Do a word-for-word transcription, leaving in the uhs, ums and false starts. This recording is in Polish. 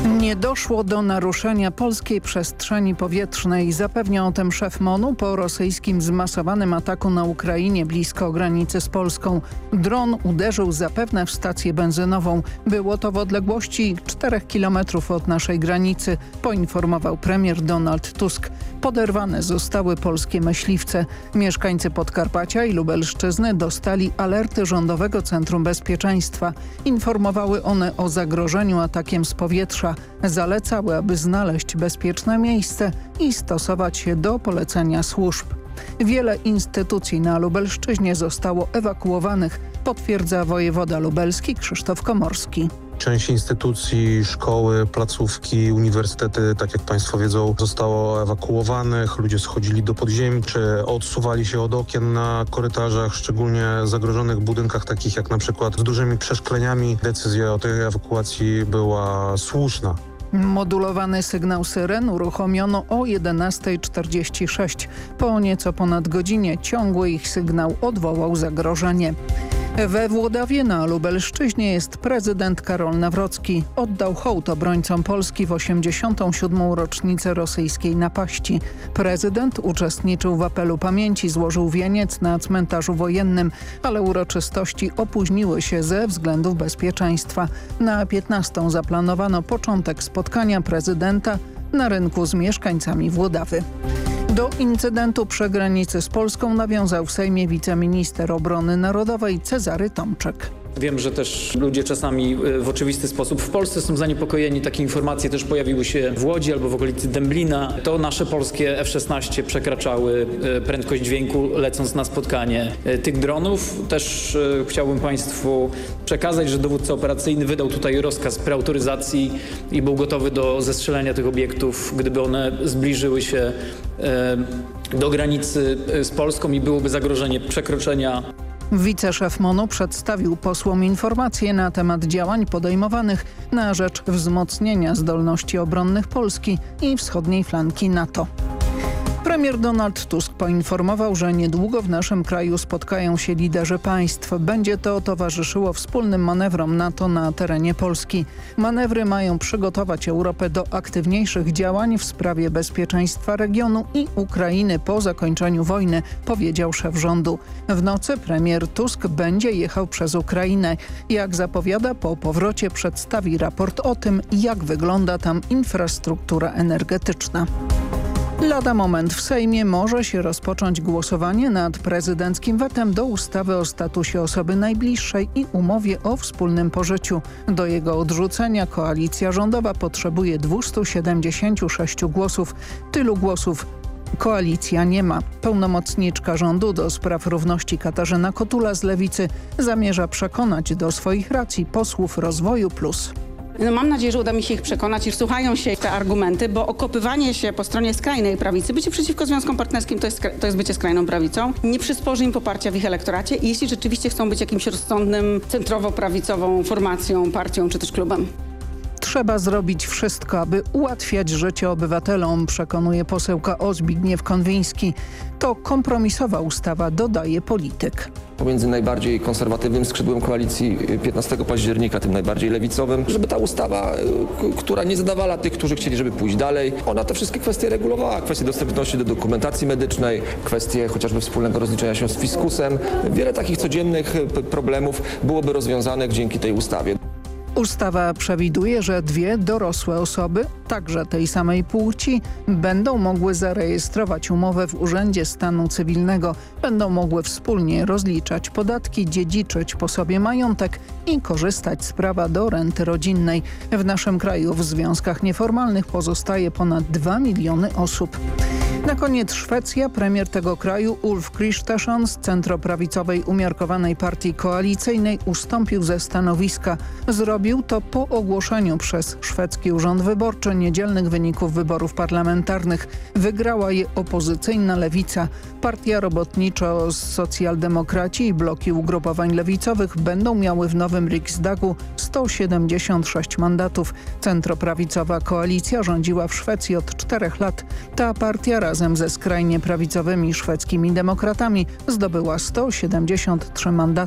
Nie doszło do naruszenia polskiej przestrzeni powietrznej. Zapewnia o tym szef MONU po rosyjskim zmasowanym ataku na Ukrainie blisko granicy z Polską. Dron uderzył zapewne w stację benzynową. Było to w odległości czterech kilometrów od naszej granicy, poinformował premier Donald Tusk. Poderwane zostały polskie myśliwce. Mieszkańcy Podkarpacia i Lubelszczyzny dostali alerty Rządowego Centrum Bezpieczeństwa. Informowały one o zagrożeniu atakiem z powietrza. Zalecały, aby znaleźć bezpieczne miejsce i stosować się do polecenia służb. Wiele instytucji na Lubelszczyźnie zostało ewakuowanych, potwierdza wojewoda lubelski Krzysztof Komorski. Część instytucji, szkoły, placówki, uniwersytety, tak jak Państwo wiedzą, zostało ewakuowanych. Ludzie schodzili do podziemi, czy odsuwali się od okien na korytarzach, szczególnie zagrożonych budynkach, takich jak na przykład z dużymi przeszkleniami. Decyzja o tej ewakuacji była słuszna. Modulowany sygnał syren uruchomiono o jedenastej czterdzieści sześć. Po nieco ponad godzinie ciągły ich sygnał odwołał zagrożenie. We Włodawie na Lubelszczyźnie jest prezydent Karol Nawrocki. Oddał hołd obrońcom Polski w osiemdziesiątą siódmą rocznicę rosyjskiej napaści. Prezydent uczestniczył w apelu pamięci, złożył wieniec na cmentarzu wojennym, ale uroczystości opóźniły się ze względów bezpieczeństwa. Na piętnastą zaplanowano początek spotkania prezydenta na rynku z mieszkańcami Włodawy. Do incydentu przy granicy z Polską nawiązał w Sejmie wiceminister obrony narodowej Cezary Tomczyk. Wiem, że też ludzie czasami w oczywisty sposób w Polsce są zaniepokojeni. Takie informacje też pojawiły się w Łodzi albo w okolicy Dęblina. To nasze polskie F szesnaście przekraczały prędkość dźwięku, lecąc na spotkanie tych dronów. Też chciałbym Państwu przekazać, że dowódca operacyjny wydał tutaj rozkaz preautoryzacji i był gotowy do zestrzelenia tych obiektów, gdyby one zbliżyły się do granicy z Polską i byłoby zagrożenie przekroczenia. Wiceszef MONU przedstawił posłom informacje na temat działań podejmowanych na rzecz wzmocnienia zdolności obronnych Polski i wschodniej flanki NATO. Premier Donald Tusk poinformował, że niedługo w naszym kraju spotkają się liderzy państw. Będzie to towarzyszyło wspólnym manewrom NATO na terenie Polski. Manewry mają przygotować Europę do aktywniejszych działań w sprawie bezpieczeństwa regionu i Ukrainy po zakończeniu wojny, powiedział szef rządu. W nocy premier Tusk będzie jechał przez Ukrainę. Jak zapowiada, po powrocie przedstawi raport o tym, jak wygląda tam infrastruktura energetyczna. Lada moment w Sejmie może się rozpocząć głosowanie nad prezydenckim wetem do ustawy o statusie osoby najbliższej i umowie o wspólnym pożyciu. Do jego odrzucenia koalicja rządowa potrzebuje dwustu siedemdziesięciu sześciu głosów. Tylu głosów koalicja nie ma. Pełnomocniczka rządu do spraw równości Katarzyna Kotula z Lewicy zamierza przekonać do swoich racji posłów Rozwoju Plus. No mam nadzieję, że uda mi się ich przekonać i wsłuchają się w te argumenty, bo okopywanie się po stronie skrajnej prawicy, bycie przeciwko związkom partnerskim to jest, to jest bycie skrajną prawicą, nie przysporzy im poparcia w ich elektoracie i jeśli rzeczywiście chcą być jakimś rozsądnym, centrowo-prawicową formacją, partią czy też klubem. Trzeba zrobić wszystko, aby ułatwiać życie obywatelom, przekonuje posełka O Zbigniew Konwiński. To kompromisowa ustawa, dodaje polityk. Pomiędzy najbardziej konserwatywnym skrzydłem koalicji piętnastego października, tym najbardziej lewicowym, żeby ta ustawa, która nie zadawala tych, którzy chcieli, żeby pójść dalej, ona te wszystkie kwestie regulowała, kwestie dostępności do dokumentacji medycznej, kwestie chociażby wspólnego rozliczenia się z fiskusem. Wiele takich codziennych problemów byłoby rozwiązanych dzięki tej ustawie. Ustawa przewiduje, że dwie dorosłe osoby, także tej samej płci, będą mogły zarejestrować umowę w Urzędzie Stanu Cywilnego. Będą mogły wspólnie rozliczać podatki, dziedziczyć po sobie majątek i korzystać z prawa do renty rodzinnej. W naszym kraju w związkach nieformalnych pozostaje ponad dwa miliony osób. Na koniec Szwecja. Premier tego kraju Ulf Kristersson z centroprawicowej umiarkowanej partii koalicyjnej ustąpił ze stanowiska. Zrobił to po ogłoszeniu przez szwedzki urząd wyborczy niedzielnych wyników wyborów parlamentarnych. Wygrała je opozycyjna lewica. Partia robotniczo-socjaldemokraci i bloki ugrupowań lewicowych będą miały w nowym Riksdagu sto siedemdziesiąt sześć mandatów. Centroprawicowa koalicja rządziła w Szwecji od czterech lat. Ta partia razem ze skrajnie prawicowymi szwedzkimi demokratami zdobyła sto siedemdziesiąt trzy mandaty.